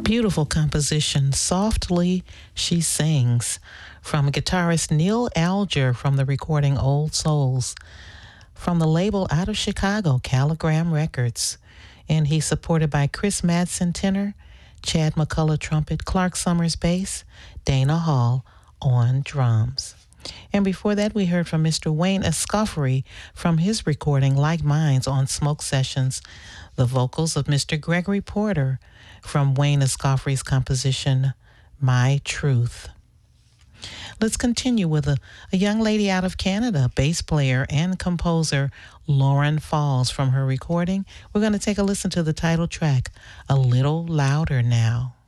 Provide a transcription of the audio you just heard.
Beautiful composition, Softly She Sings, from guitarist Neil Alger from the recording Old Souls, from the label out of Chicago, Caligram Records. And he's supported by Chris Madsen tenor, Chad McCullough trumpet, Clark Summers bass, Dana Hall on drums. And before that, we heard from Mr. Wayne Escoffery from his recording Like Minds on Smoke Sessions, the vocals of Mr. Gregory Porter from Wayne Escoffery's composition, My Truth. Let's continue with a young lady out of Canada, bass player and composer Lauren Falls from her recording. We're going to take a listen to the title track, A Little Louder Now.